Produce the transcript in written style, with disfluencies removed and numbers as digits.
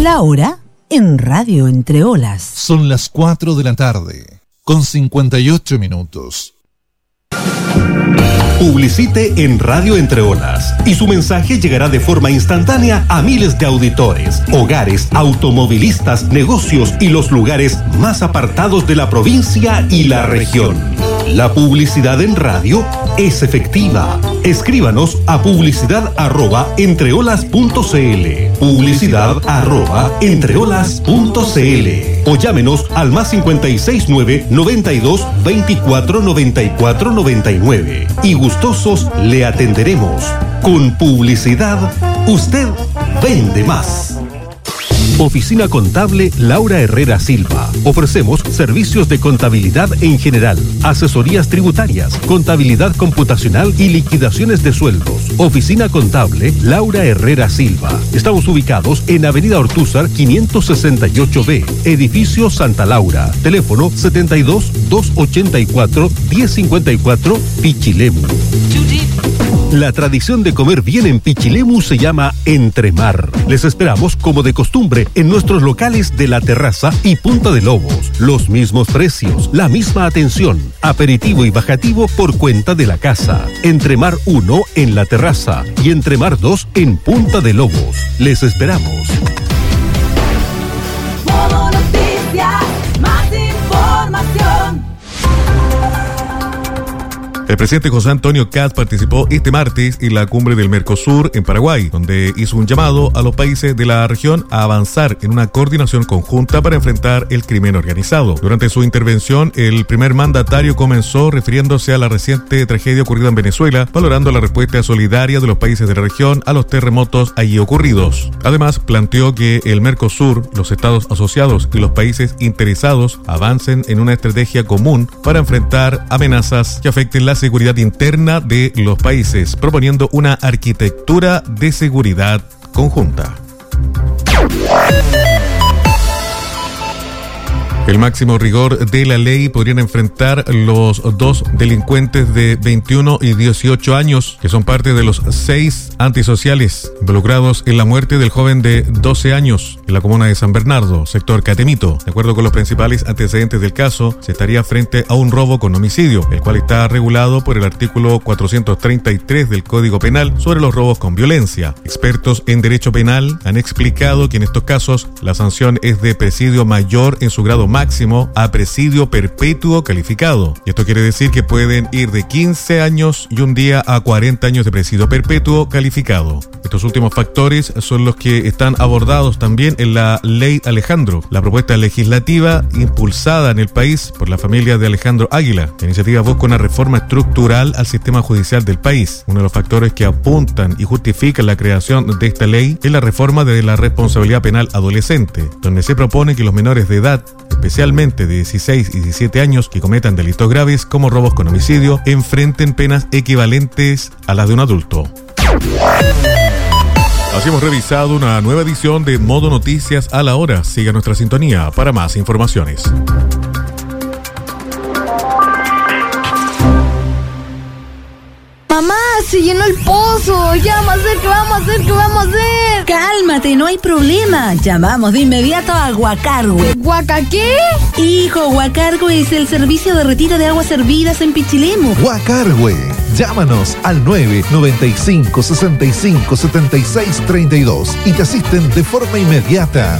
La hora en Radio Entre Olas. Son las 4 de la tarde, con 58 minutos. Publicite en Radio Entre Olas y su mensaje llegará de forma instantánea a miles de auditores, hogares, automovilistas, negocios y los lugares más apartados de la provincia y la región. La publicidad en radio es efectiva. Escríbanos a publicidad@entreolas.cl, publicidad@entreolas.cl o llámenos al +569 92 24 94 99 y gustosos le atenderemos. Con publicidad, usted vende más. Oficina Contable Laura Herrera Silva. Ofrecemos servicios de contabilidad en general, asesorías tributarias, contabilidad computacional y liquidaciones de sueldos. Oficina Contable Laura Herrera Silva. Estamos ubicados en Avenida Ortúzar 568B, Edificio Santa Laura. Teléfono 72-284-1054, Pichilemu. La tradición de comer bien en Pichilemu se llama Entremar. Les esperamos como de costumbre en nuestros locales de La Terraza y Punta de Lobos. Los mismos precios, la misma atención, aperitivo y bajativo por cuenta de la casa. Entremar 1 en La Terraza y Entremar 2 en Punta de Lobos. Les esperamos. Modo Noticias, más información. El presidente José Antonio Kast participó este martes en la cumbre del Mercosur en Paraguay, donde hizo un llamado a los países de la región a avanzar en una coordinación conjunta para enfrentar el crimen organizado. Durante su intervención, el primer mandatario comenzó refiriéndose a la reciente tragedia ocurrida en Venezuela, valorando la respuesta solidaria de los países de la región a los terremotos allí ocurridos. Además, planteó que el Mercosur, los estados asociados y los países interesados avancen en una estrategia común para enfrentar amenazas que afecten la seguridad interna de los países, proponiendo una arquitectura de seguridad conjunta. El máximo rigor de la ley podrían enfrentar los dos delincuentes de 21 y 18 años, que son parte de los 6 antisociales involucrados en la muerte del joven de 12 años en la comuna de San Bernardo, sector Catemito. De acuerdo con los principales antecedentes del caso, se estaría frente a un robo con homicidio, el cual está regulado por el artículo 433 del Código Penal sobre los robos con violencia. Expertos en derecho penal han explicado que en estos casos la sanción es de presidio mayor en su grado máximo a presidio perpetuo calificado. Y esto quiere decir que pueden ir de 15 años y un día a 40 años de presidio perpetuo calificado. Estos últimos factores son los que están abordados también en la Ley Alejandro, la propuesta legislativa impulsada en el país por la familia de Alejandro Águila. La iniciativa busca una reforma estructural al sistema judicial del país. Uno de los factores que apuntan y justifican la creación de esta ley es la reforma de la responsabilidad penal adolescente, donde se propone que los menores de edad, especialmente de 16 y 17 años, que cometan delitos graves como robos con homicidio, enfrenten penas equivalentes a las de un adulto. Así hemos revisado una nueva edición de Modo Noticias a la hora. Siga nuestra sintonía para más informaciones. Mamá, se llenó el pozo. Ya vamos a hacer, ¿qué vamos a hacer? ¿Qué vamos a hacer? Cálmate, no hay problema. Llamamos de inmediato a Guacargüe. ¿Guaca qué? Hijo, Guacargüe es el servicio de retiro de aguas hervidas en Pichilemu. Guacargüe. Llámanos al 995 65 76 32 y te asisten de forma inmediata.